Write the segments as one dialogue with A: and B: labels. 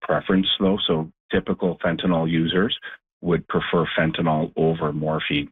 A: preference, though. So typical fentanyl users would prefer fentanyl over morphine.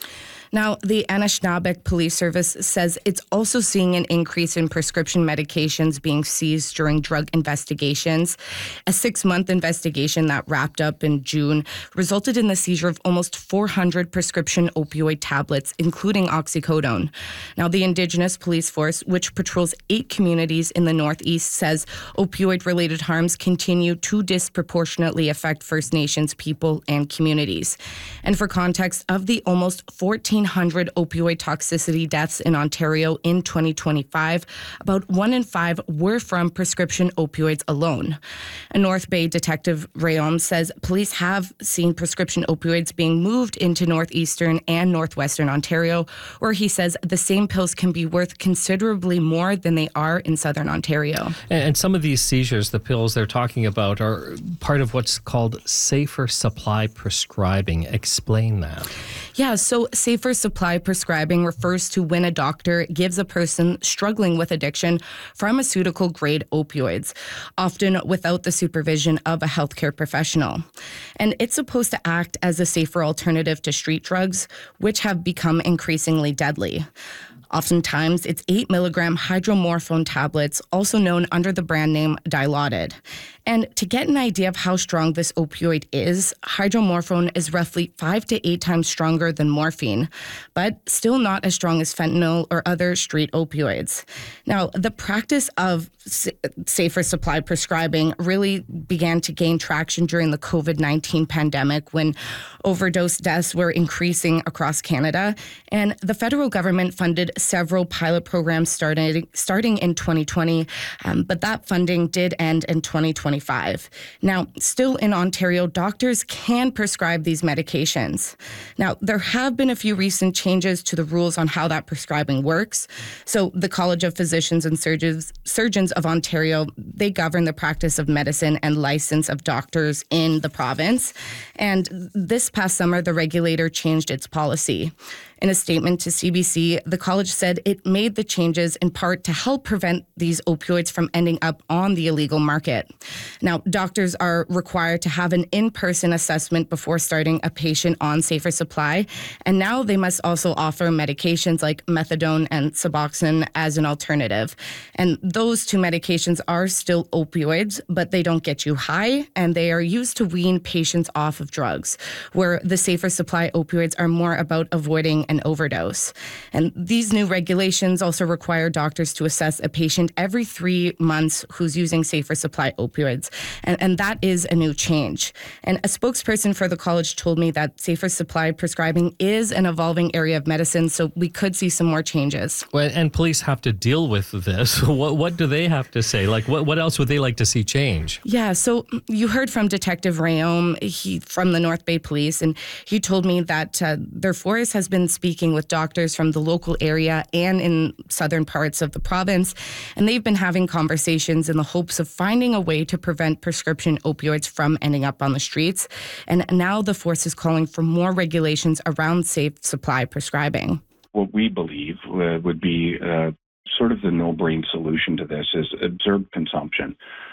B: Now, the Anishinaabeg Police Service says it's also seeing an increase in prescription medications being seized during drug investigations. A 6-month investigation that wrapped up in June resulted in the seizure of almost 400 prescription opioid tablets, including oxycodone. Now, the Indigenous Police Force, which patrols 8 communities in the Northeast, says opioid-related harms continue to disproportionately affect First Nations people and communities. And for context, of the almost 1,400 opioid toxicity deaths in Ontario in 2025, about 1 in 5 were from prescription opioids alone. A North Bay detective, Rayom, says police have seen prescription opioids being moved into northeastern and northwestern Ontario, where he says the same pills can be worth considerably more than they are in southern Ontario.
C: And some of these seizures, the pills they're talking about, are part of what's called safer supply prescribing. Explain that.
B: Yeah, so safer supply prescribing refers to when a doctor gives a person struggling with addiction pharmaceutical-grade opioids, often without the supervision of a healthcare professional. And it's supposed to act as a safer alternative to street drugs, which have become increasingly deadly. Oftentimes, it's 8 milligram hydromorphone tablets, also known under the brand name Dilaudid. And to get an idea of how strong this opioid is, hydromorphone is roughly 5 to 8 times stronger than morphine, but still not as strong as fentanyl or other street opioids. Now, the practice of safer supply prescribing really began to gain traction during the COVID-19 pandemic, when overdose deaths were increasing across Canada. And the federal government funded several pilot programs starting in 2020, but that funding did end in 2025. Now, still in Ontario, doctors can prescribe these medications. Now, there have been a few recent changes to the rules on how that prescribing works. So the College of Physicians and Surgeons of Ontario, they govern the practice of medicine and license of doctors in the province. And this past summer, the regulator changed its policy. In a statement to CBC, the college said it made the changes in part to help prevent these opioids from ending up on the illegal market. Now, doctors are required to have an in-person assessment before starting a patient on safer supply, and now they must also offer medications like methadone and Suboxone as an alternative. And those two medications are still opioids, but they don't get you high, and they are used to wean patients off of drugs, where the safer supply opioids are more about avoiding an overdose. And these new regulations also require doctors to assess a patient every 3 months who's using safer supply opioids. And that is a new change. And a spokesperson for the college told me that safer supply prescribing is an evolving area of medicine, so we could see some more changes.
C: Well, and police have to deal with this. What do they have to say? Like, what else would they like to see change?
B: Yeah, so you heard from Detective Rayom, from the North Bay Police, and he told me that their force has been speaking with doctors from the local area and in southern parts of the province, and they've been having conversations in the hopes of finding a way to prevent prescription opioids from ending up on the streets. And now the force is calling for more regulations around safe supply prescribing.
A: What we believe would be sort of the no-brain solution to this is observed consumption.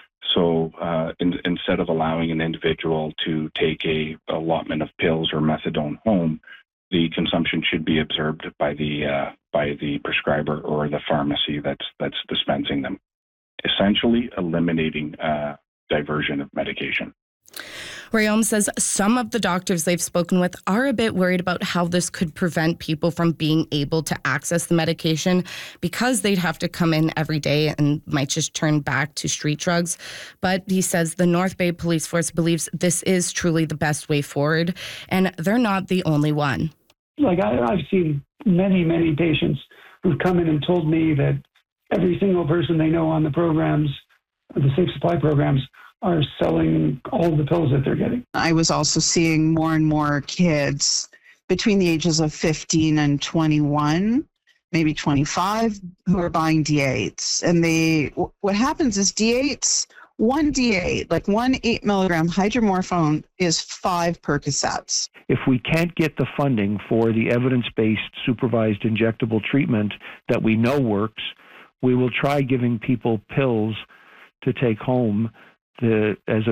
A: So instead of allowing an individual to take a allotment of pills or methadone home, the consumption should be observed by the prescriber or the pharmacy that's dispensing them, essentially eliminating diversion of medication.
B: Rayom says some of the doctors they've spoken with are a bit worried about how this could prevent people from being able to access the medication because they'd have to come in every day and might just turn back to street drugs. But he says the North Bay Police Force believes this is truly the best way forward, and they're not the only one.
D: Like I've seen many patients who've come in and told me that every single person they know on the programs, the safe supply programs, are selling all of the pills that they're getting.
E: I was also seeing more and more kids between the ages of 15 and 21, maybe 25, who are buying D8s. And what happens is D8s, one D8, like 1 8 milligram hydromorphone, is 5 Percocets.
F: If we can't get the funding for the evidence-based supervised injectable treatment that we know works, we will try giving people pills to take home as